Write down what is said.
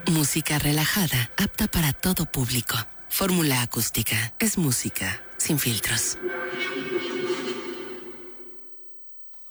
Música relajada, apta para todo público. Fórmula Acústica es música sin filtros.